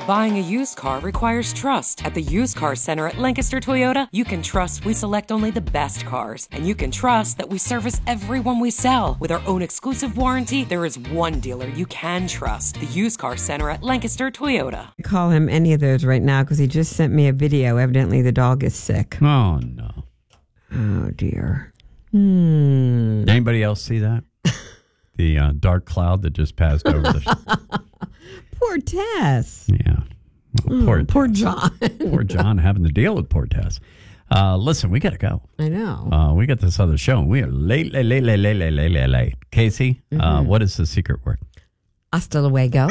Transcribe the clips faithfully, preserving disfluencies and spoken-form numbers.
Buying a used car requires trust. At the Used Car Center at Lancaster Toyota, you can trust we select only the best cars. And you can trust that we service everyone we sell. With our own exclusive warranty, there is one dealer you can trust. The Used Car Center at Lancaster Toyota. Call him any of those right now because he just sent me a video. Evidently the dog is sick. Oh, no. Oh, dear. Hmm. Anybody else see that? The uh, dark cloud that just passed over the... Poor Tess. Yeah. Well, poor, oh, poor John. Poor John having to deal with poor Tess. Uh, listen, we got to go. I know. Uh, we got this other show. We are late, late, late, late, late, late, late, late, late. Casey, mm-hmm. uh, what is the secret word? Hasta luego.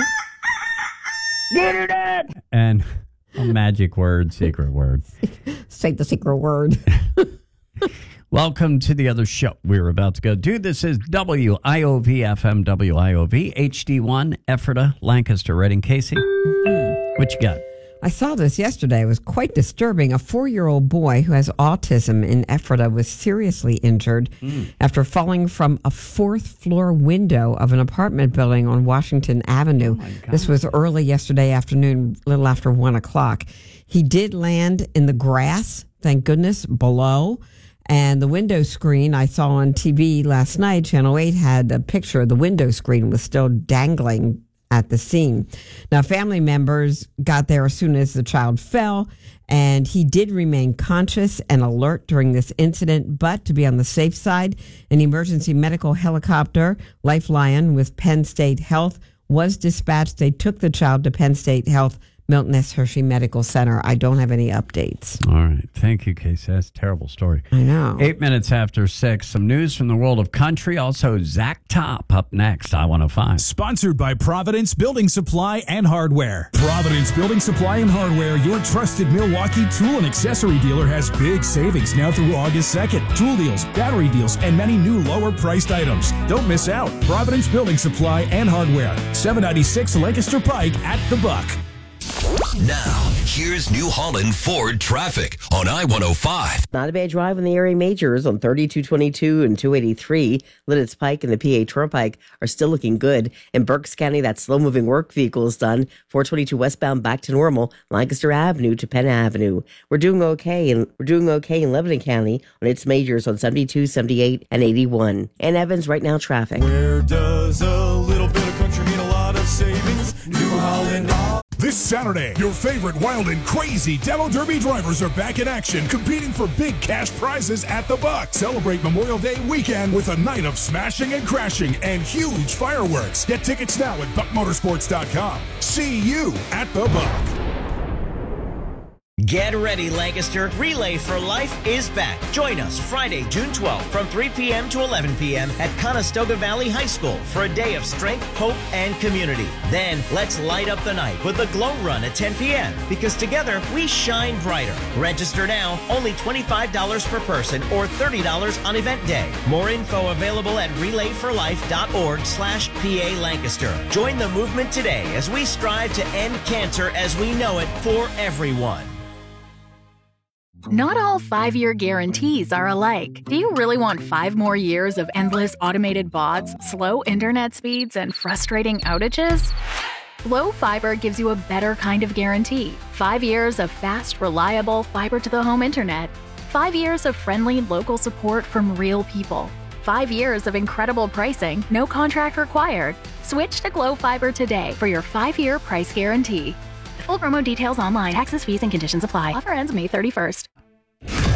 Get it in! And a magic word, secret word. Say the secret word. Welcome to the other show. We're about to go do. This is W I O V F M, W I O V, H D one, Ephrata, Lancaster, Reading. Casey, mm-hmm. what you got? I saw this yesterday. It was quite disturbing. A four-year-old boy who has autism in Ephrata was seriously injured mm. after falling from a fourth-floor window of an apartment building on Washington Avenue. Oh this was early yesterday afternoon, a little after one o'clock. He did land in the grass, thank goodness, below. And the window screen I saw on T V last night, Channel eight, had a picture of the window screen was still dangling at the scene. Now, family members got there as soon as the child fell, and he did remain conscious and alert during this incident. But to be on the safe side, an emergency medical helicopter, Lifeline with Penn State Health, was dispatched. They took the child to Penn State Health, Milton S. Hershey Medical Center. I don't have any updates. All right. Thank you, Casey. That's a terrible story. I know. Eight minutes after six. Some news from the world of country. Also, Zach Top up next. I one oh five. Sponsored by Providence Building Supply and Hardware. Providence Building Supply and Hardware, your trusted Milwaukee tool and accessory dealer, has big savings now through August second. Tool deals, battery deals, and many new lower priced items. Don't miss out. Providence Building Supply and Hardware. seven ninety-six Lancaster Pike at the Buck. Now, here's New Holland Ford traffic on I one oh five. Not a bad drive in the area majors on thirty-two twenty-two and two eighty-three. Lidditz Pike and the P A Turnpike are still looking good. In Berks County, that slow-moving work vehicle is done. four twenty-two westbound back to normal, Lancaster Avenue to Penn Avenue. We're doing okay, and we're doing okay in Lebanon County on its majors on seventy-two, seventy-eight, and eighty-one. And Evans, right now, traffic. Where does a little bit of country mean a lot of savings? New Holland. This Saturday, your favorite wild and crazy Demo Derby drivers are back in action, competing for big cash prizes at the Buck. Celebrate Memorial Day weekend with a night of smashing and crashing and huge fireworks. Get tickets now at buck motorsports dot com. See you at the Buck. Get ready, Lancaster. Relay for Life is back. Join us Friday, June twelfth from three p.m. to eleven p.m. at Conestoga Valley High School for a day of strength, hope, and community. Then let's light up the night with the Glow Run at ten p.m. because together we shine brighter. Register now, only twenty-five dollars per person or thirty dollars on event day. More info available at relay for life dot org slash P A Lancaster. Join the movement today as we strive to end cancer as we know it for everyone. Not all five-year guarantees are alike. Do you really want five more years of endless automated bots, slow internet speeds, and frustrating outages? Glo Fiber gives you a better kind of guarantee. Five years of fast, reliable fiber-to-the-home internet. Five years of friendly local support from real people. Five years of incredible pricing, no contract required. Switch to Glo Fiber today for your five-year price guarantee. Full promo details online. Taxes, fees, and conditions apply. Offer ends May thirty-first.